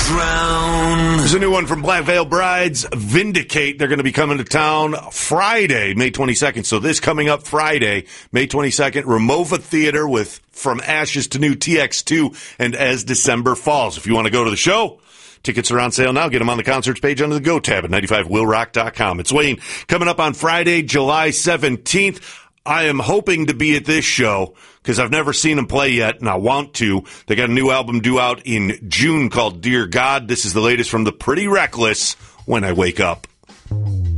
drown. There's a new one from Black Veil Brides, Vindicate. They're going to be coming to town Friday, May 22nd. So this coming up Friday, May 22nd, Ramova Theater with From Ashes to New, TX2, and As December Falls. If you want to go to the show, tickets are on sale now. Get them on the concerts page under the Go tab at 95willrock.com. It's Wayne coming up on Friday, July 17th. I am hoping to be at this show because I've never seen them play yet, and I want to. They got a new album due out in June called Dear God. This is the latest from the Pretty Reckless, When I Wake Up.